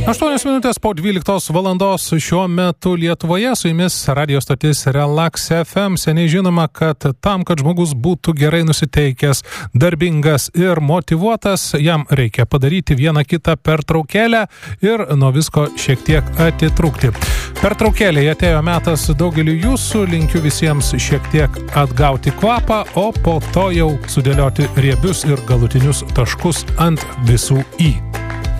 8 minutės po 12 valandos šiuo metu Lietuvoje su jumis radio stotis Relax FM. Seniai žinoma, kad tam, kad žmogus būtų gerai nusiteikęs, darbingas ir motyvuotas, jam reikia padaryti vieną kitą pertraukėlę ir nuo visko šiek tiek atitrūkti. Pertraukėlėje atėjo metas daugeliu jūsų, linkiu visiems šiek tiek atgauti kvapą, o po to jau sudėlioti riebius ir galutinius taškus ant visų į.